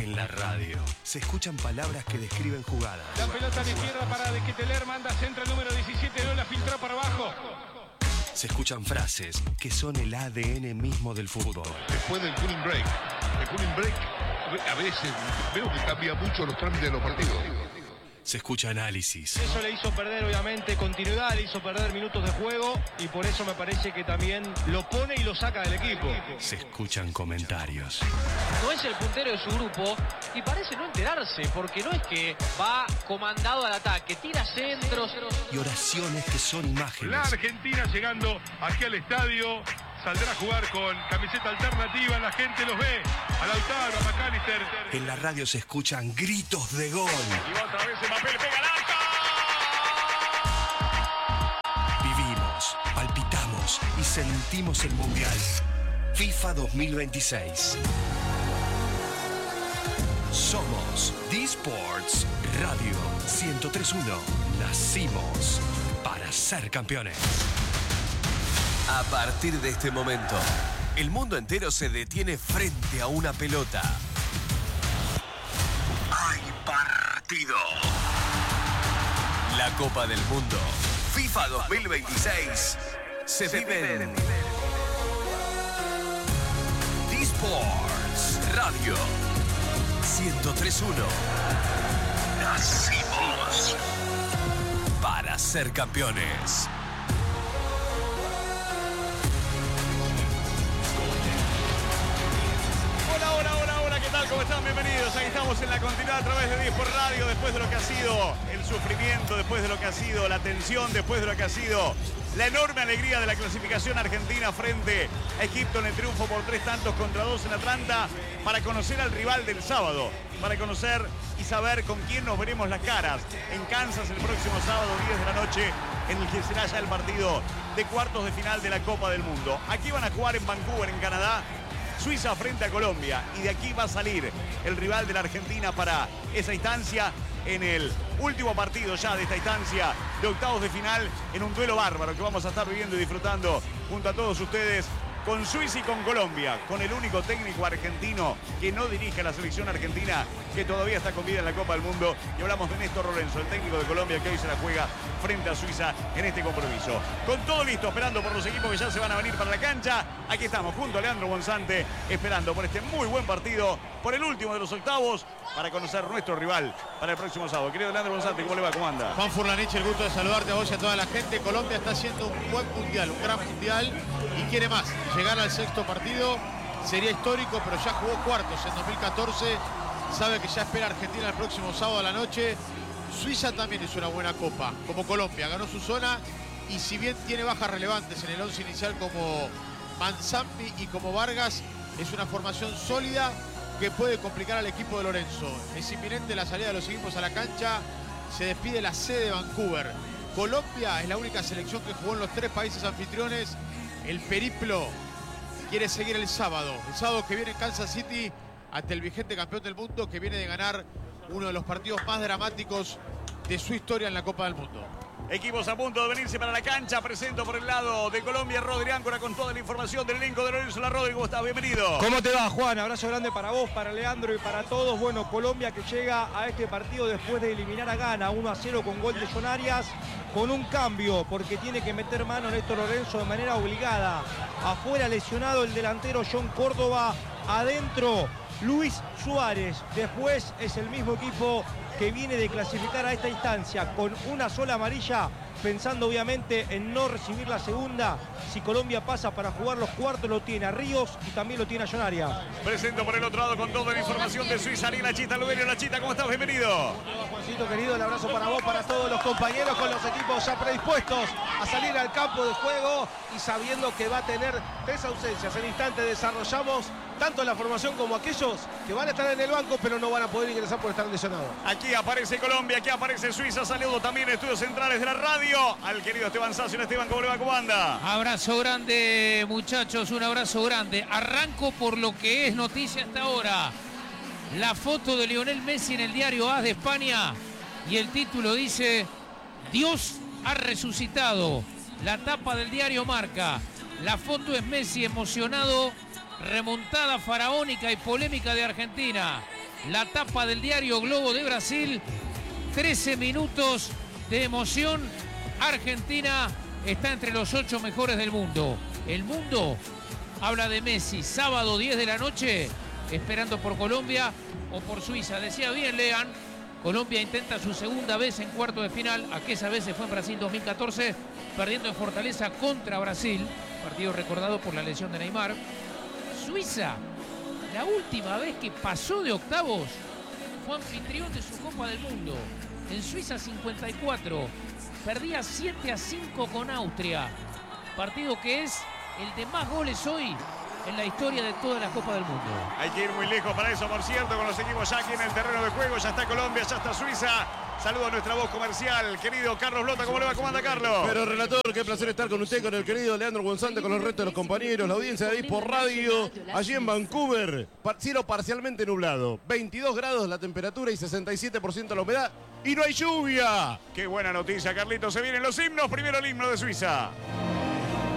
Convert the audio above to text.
En la radio se escuchan palabras que describen jugadas. La pelota de izquierda para De Ketelaere, manda centro el número 17, no la filtró para abajo. Se escuchan frases que son el ADN mismo del fútbol. Después del cooling break. El cooling break a veces veo que cambia mucho los trámites de los partidos. Se escucha análisis. Eso le hizo perder, obviamente, continuidad, le hizo perder minutos de juego y por eso me parece que también lo pone y lo saca del equipo. Se escuchan comentarios. No es el puntero de su grupo y parece no enterarse, porque no es que va comandado al ataque, tira centros. Y oraciones que son imágenes. La Argentina llegando aquí al estadio. Saldrá a jugar con camiseta alternativa, la gente los ve. A Lautaro, a McAllister. En la radio se escuchan gritos de gol. Y va otra vez Mbappé, le pega al arco. Vivimos, palpitamos y sentimos el Mundial. FIFA 2026. Somos D-Sports Radio 103.1. Nacimos para ser campeones. A partir de este momento, el mundo entero se detiene frente a una pelota. ¡Hay partido! La Copa del Mundo, FIFA 2026, se vive en D-Sports Radio 103.1. Nacimos para ser campeones. ¿Cómo están? Bienvenidos. Ahí estamos en la continuidad a través de D-Sports Radio, después de lo que ha sido el sufrimiento, después de lo que ha sido la tensión, después de lo que ha sido la enorme alegría de la clasificación argentina frente a Egipto en el triunfo por 3-2 en Atlanta, para conocer al rival del sábado, para conocer y saber con quién nos veremos las caras en Kansas el próximo sábado 10 de la noche, en el que será ya el partido de cuartos de final de la Copa del Mundo. Aquí van a jugar en Vancouver, en Canadá, Suiza frente a Colombia, y de aquí va a salir el rival de la Argentina para esa instancia, en el último partido ya de esta instancia de octavos de final, en un duelo bárbaro que vamos a estar viviendo y disfrutando junto a todos ustedes, con Suiza y con Colombia, con el único técnico argentino que no dirige a la selección argentina, que todavía está con vida en la Copa del Mundo. Y hablamos de Néstor Lorenzo, el técnico de Colombia, que hoy se la juega frente a Suiza en este compromiso. Con todo listo, esperando por los equipos que ya se van a venir para la cancha. Aquí estamos junto a Leandro Bonzante, esperando por este muy buen partido, por el último de los octavos, para conocer nuestro rival para el próximo sábado. Querido Leandro Bonzante, ¿cómo le va? ¿Cómo anda? Juan Furlanich, el gusto de saludarte a vos y a toda la gente. Colombia está haciendo un buen mundial, un gran mundial, y quiere más. Llegar al sexto partido sería histórico, pero ya jugó cuartos en 2014. Sabe que ya espera Argentina el próximo sábado a la noche. Suiza también es una buena copa, como Colombia. Ganó su zona y si bien tiene bajas relevantes en el once inicial como Manzambi y como Vargas, es una formación sólida que puede complicar al equipo de Lorenzo. Es inminente la salida de los equipos a la cancha. Se despide la sede de Vancouver. Colombia es la única selección que jugó en los tres países anfitriones. El periplo quiere seguir el sábado que viene en Kansas City, ante el vigente campeón del mundo, que viene de ganar uno de los partidos más dramáticos de su historia en la Copa del Mundo. Equipos a punto de venirse para la cancha. Presento por el lado de Colombia Rodri Áncora con toda la información del elenco de Lorenzo. La Rodri, ¿cómo estás? Bienvenido. ¿Cómo te va, Juan? Abrazo grande para vos, para Leandro y para todos. Bueno, Colombia que llega a este partido después de eliminar a Ghana 1-0 con gol de John Arias, con un cambio porque tiene que meter mano Néstor Lorenzo de manera obligada. Afuera lesionado el delantero John Córdoba, adentro Luis Suárez. Después es el mismo equipo que viene de clasificar a esta instancia con una sola amarilla, pensando obviamente en no recibir la segunda. Si Colombia pasa para jugar los cuartos, lo tiene a Ríos y también lo tiene a John Arias. Presento por el otro lado con toda la información de Suiza, Ariel Lachita, Luberio Lachita, ¿cómo estás? Bienvenido. Hola, Juancito querido, el abrazo para vos, para todos los compañeros, con los equipos ya predispuestos a salir al campo de juego y sabiendo que va a tener tres ausencias. En instante desarrollamos tanto la formación como aquellos que van a estar en el banco pero no van a poder ingresar por estar lesionados. Aquí aparece Colombia, aquí aparece Suiza. Saludo también a estudios centrales de la radio al querido Esteban Sacio. Esteban, ¿cómo le va? ¿Cómo anda? Abrazo grande, muchachos, un abrazo grande. Arranco por lo que es noticia hasta ahora. La foto de Lionel Messi en el diario AS de España y el título dice: Dios ha resucitado. La tapa del diario Marca. La foto es Messi emocionado, remontada faraónica y polémica de Argentina. la tapa del diario Globo de Brasil. 13 minutos de emoción. Argentina está entre los 8 mejores del mundo. El mundo habla de Messi. Sábado 10 de la noche, esperando por Colombia o por Suiza. Decía bien Lean, Colombia intenta su segunda vez en cuarto de final. Aquella vez se fue en Brasil 2014, perdiendo en Fortaleza contra Brasil. Partido recordado por la lesión de Neymar. Suiza, la última vez que pasó de octavos, fue anfitrión de su Copa del Mundo. En Suiza 54, perdía 7-5 con Austria. Partido que es el de más goles hoy en la historia de toda la Copa del Mundo. Hay que ir muy lejos para eso, por cierto, con los equipos ya aquí en el terreno de juego. Ya está Colombia, ya está Suiza. Saludo a nuestra voz comercial, querido Carlos Blota. ¿Cómo le va? ¿Cómo anda, Carlos? Pero, relator, qué placer estar con usted, con el querido Leandro González, con el resto de los compañeros, la audiencia de Dispor Radio, allí en Vancouver. Cielo parcialmente nublado, 22 grados la temperatura y 67% la humedad. ¡Y no hay lluvia! Qué buena noticia, Carlito. Se vienen los himnos. Primero el himno de Suiza.